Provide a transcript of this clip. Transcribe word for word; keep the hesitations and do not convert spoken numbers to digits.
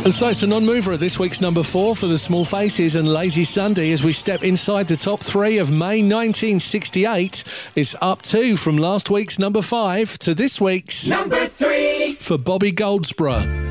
And so it's a non-mover at this week's number four for the Small Faces and Lazy Sunday as we step inside the top three of May nineteen sixty-eight. It's up two from last week's number five to this week's number three for Bobby Goldsboro.